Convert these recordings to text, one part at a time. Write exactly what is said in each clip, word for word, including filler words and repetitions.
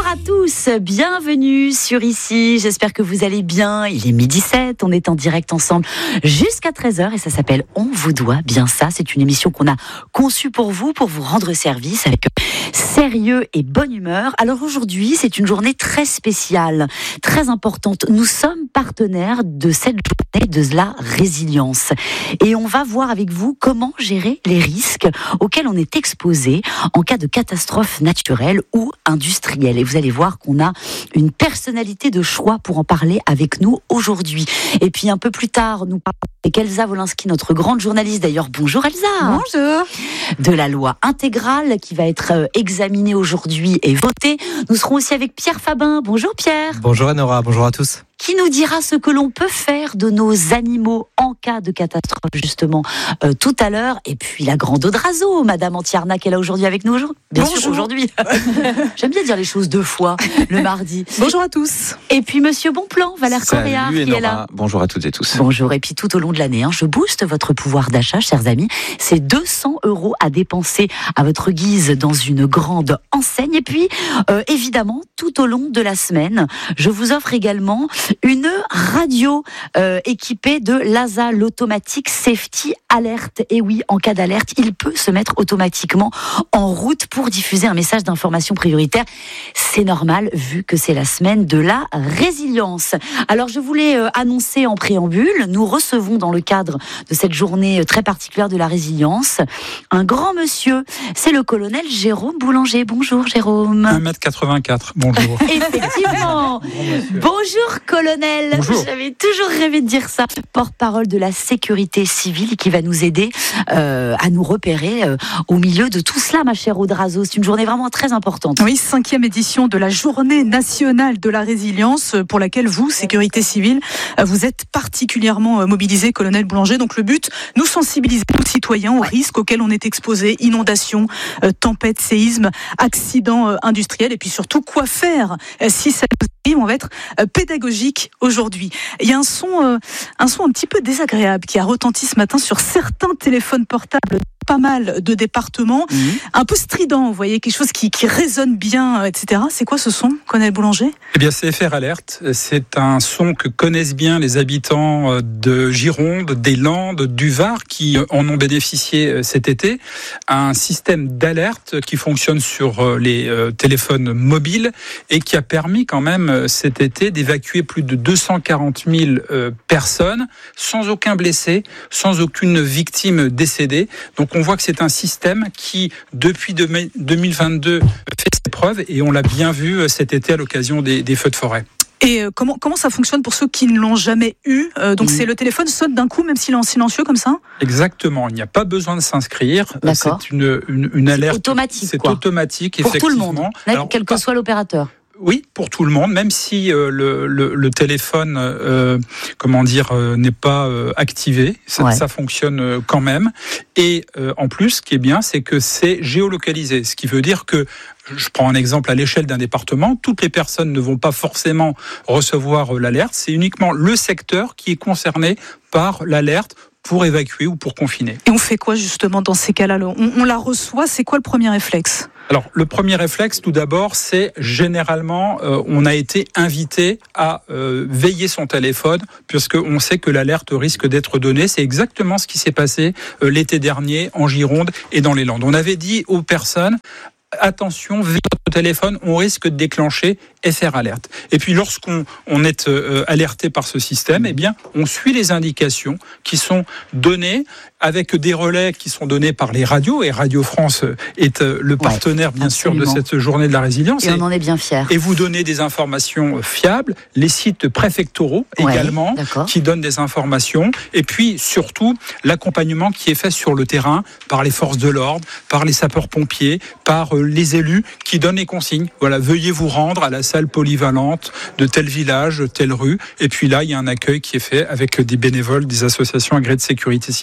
à tous, bienvenue sur Ici, j'espère que vous allez bien, il est midi sept, on est en direct ensemble jusqu'à treize heures et ça s'appelle On vous doit bien ça, c'est une émission qu'on a conçue pour vous, pour vous rendre service avec sérieux et bonne humeur. Alors aujourd'hui, c'est une journée très spéciale, très importante, nous sommes partenaires de cette journée de la résilience et on va voir avec vous comment gérer les risques auxquels on est exposé en cas de catastrophe naturelle ou industrielle. Et vous allez voir qu'on a une personnalité de choix pour en parler avec nous aujourd'hui. Et puis un peu plus tard, nous parlons avec Elsa Wolinski, notre grande journaliste. D'ailleurs, bonjour Elsa. Bonjour. De la loi intégrale qui va être examinée aujourd'hui et votée. Nous serons aussi avec Pierre Fabin. Bonjour Pierre. Bonjour Anora, bonjour à tous. Qui nous dira ce que l'on peut faire de nos animaux en cas de catastrophe, justement, euh, tout à l'heure. Et puis la grande Odrazo, Madame Antiarnac, elle est là aujourd'hui avec nous. Bien Bonjour. sûr, aujourd'hui. J'aime bien dire les choses deux fois, le mardi. Bonjour à tous. Et puis Monsieur Bonplan, Valère Correa, qui est là. Bonjour à toutes et tous. Bonjour. Et puis tout au long de l'année, hein, je booste votre pouvoir d'achat, chers amis. C'est deux cents euros à dépenser à votre guise dans une grande enseigne. Et puis, euh, évidemment, tout au long de la semaine, je vous offre également une radio euh, équipée de l'A S A, l'Automatic Safety Alert. Et oui, en cas d'alerte, il peut se mettre automatiquement en route pour diffuser un message d'information prioritaire. C'est normal, vu que c'est la semaine de la résilience. Alors, je voulais euh, annoncer en préambule, nous recevons dans le cadre de cette journée très particulière de la résilience, un grand monsieur, c'est le colonel Jérôme Boulanger. Bonjour Jérôme. un mètre quatre-vingt-quatre, bonjour. Effectivement. Bonjour colonel. Bonjour. J'avais toujours rêvé de dire ça. Porte-parole de la sécurité civile qui va nous aider euh, à nous repérer euh, au milieu de tout cela, ma chère Odrazo. C'est une journée vraiment très importante. Oui, cinquième édition de la Journée nationale de la résilience pour laquelle vous, sécurité civile, vous êtes particulièrement mobilisés, colonel Boulanger. Donc le but, nous sensibiliser aux citoyens aux risques auxquels on est exposé, inondations, euh, tempêtes, séismes, accidents euh, industriels et puis surtout quoi faire euh, si ça nous arrive. On va être euh, pédagogique aujourd'hui. Il y a un son, euh, un son un petit peu désagréable qui a retenti ce matin sur certains téléphones portables. Pas mal de départements, mmh. un peu strident, vous voyez, quelque chose qui, qui résonne bien, et cetera. C'est quoi ce son, colonel Boulanger ? Eh bien, c'est F R Alert. C'est un son que connaissent bien les habitants de Gironde, des Landes, du Var, qui en ont bénéficié cet été. Un système d'alerte qui fonctionne sur les téléphones mobiles et qui a permis quand même cet été d'évacuer plus de deux cent quarante mille personnes sans aucun blessé, sans aucune victime décédée. Donc, on voit que c'est un système qui, depuis deux mille vingt-deux, fait ses preuves et on l'a bien vu cet été à l'occasion des, des feux de forêt. Et euh, comment, comment ça fonctionne pour ceux qui ne l'ont jamais eu euh, Donc mmh. c'est le téléphone sonne d'un coup, même s'il est en silencieux comme ça ? Exactement, il n'y a pas besoin de s'inscrire. D'accord. C'est une, une, une alerte. C'est automatique. C'est quoi. automatique, pour effectivement. Pour tout le monde, Alors, quel que soit l'opérateur. Oui, pour tout le monde, même si euh, le, le, le téléphone, euh, comment dire, euh, n'est pas euh, activé, ça, ouais. ça fonctionne euh, quand même. Et euh, en plus, ce qui est bien, c'est que c'est géolocalisé, ce qui veut dire que, je prends un exemple à l'échelle d'un département, toutes les personnes ne vont pas forcément recevoir euh, l'alerte, c'est uniquement le secteur qui est concerné par l'alerte pour évacuer ou pour confiner. Et on fait quoi justement dans ces cas-là ? on, on la reçoit, c'est quoi le premier réflexe ? Alors, le premier réflexe, tout d'abord, c'est généralement, euh, on a été invité à euh, veiller son téléphone, puisqu'on sait que l'alerte risque d'être donnée. C'est exactement ce qui s'est passé euh, l'été dernier en Gironde et dans les Landes. On avait dit aux personnes, attention, veillez votre téléphone, on risque de déclencher F R Alert. Et puis lorsqu'on on est euh, alerté par ce système, eh bien, on suit les indications qui sont données avec des relais qui sont donnés par les radios. Et Radio France est euh, le partenaire, ouais, bien absolument. sûr, de cette journée de la résilience. Et, et on en est bien fiers. Et vous donnez des informations fiables, les sites préfectoraux ouais, également, d'accord. qui donnent des informations. Et puis surtout, l'accompagnement qui est fait sur le terrain par les forces de l'ordre, par les sapeurs-pompiers, par euh, les élus qui donnent les consignes. Voilà, veuillez vous rendre à la salle polyvalente de tel village, telle rue. Et puis là, il y a un accueil qui est fait avec des bénévoles, des associations agréées de sécurité civile. Et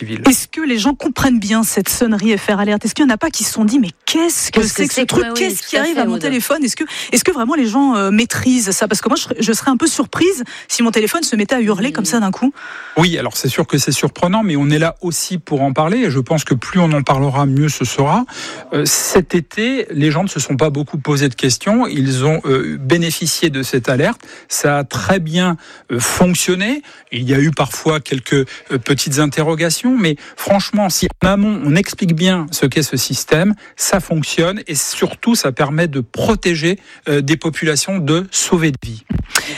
est-ce que les gens comprennent bien cette sonnerie F R Alert? Est-ce qu'il n'y en a pas qui se sont dit mais qu'est-ce que c'est que ce truc? Qu'est-ce qui arrive à mon téléphone? Est-ce que, est-ce que vraiment les gens euh, maîtrisent ça? Parce que moi, je, je serais un peu surprise si mon téléphone se mettait à hurler comme ça d'un coup. Oui, alors c'est sûr que c'est surprenant, mais on est là aussi pour en parler. Et je pense que plus on en parlera, mieux ce sera. Euh, cet été, les gens ne se sont pas beaucoup posé de questions. Ils ont euh, bénéficié de cette alerte. Ça a très bien euh, fonctionné. Il y a eu parfois quelques euh, petites interrogations, mais franchement, si en amont on explique bien ce qu'est ce système, ça fonctionne et surtout ça permet de protéger euh, des populations, de sauver des vies.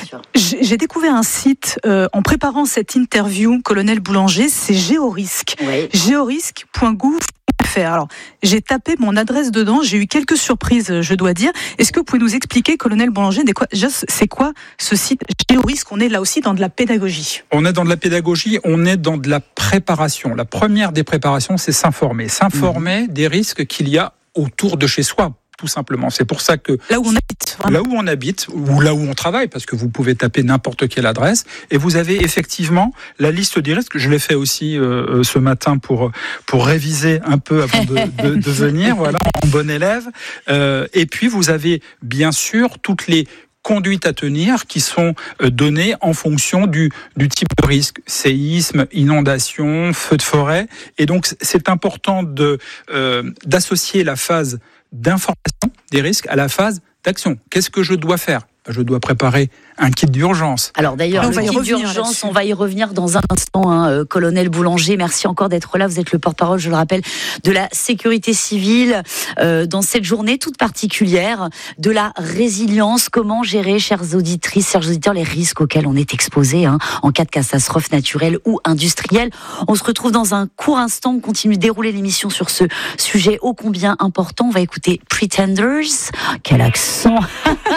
J'ai découvert un site euh, en préparant cette interview, colonel Boulanger, c'est Géorisque. Oui. géorisque point gouv point f r. Alors, j'ai tapé mon adresse dedans, j'ai eu quelques surprises, je dois dire. Est-ce que vous pouvez nous expliquer, colonel Boulanger, c'est quoi ce site Géorisque? On est là aussi dans de la pédagogie. On est dans de la pédagogie, on est dans de la préparation. La première des préparations, c'est s'informer. S'informer mmh. des risques qu'il y a autour de chez soi. Tout simplement. C'est pour ça que... Là où on habite. Vraiment. Là où on habite, ou là où on travaille, parce que vous pouvez taper n'importe quelle adresse, et vous avez effectivement la liste des risques. Je l'ai fait aussi euh, ce matin pour, pour réviser un peu avant de, de, de venir, voilà, en bon élève. Euh, et puis, vous avez bien sûr toutes les conduites à tenir qui sont données en fonction du, du type de risque, séisme, inondation, feu de forêt. Et donc, c'est important de, euh, d'associer la phase d'information des risques à la phase d'action. Qu'est-ce que je dois faire? Je dois préparer un kit d'urgence. Alors d'ailleurs, ah, le kit d'urgence, on va y revenir dans un instant, hein, euh, colonel Boulanger. Merci encore d'être là. Vous êtes le porte-parole, je le rappelle, de la sécurité civile euh, dans cette journée toute particulière de la résilience. Comment gérer, chères auditrices, chers auditeurs, les risques auxquels on est exposé hein, en cas de catastrophe naturelle ou industrielle. On se retrouve dans un court instant. On continue de dérouler l'émission sur ce sujet ô combien important. On va écouter Pretenders. Quel accent!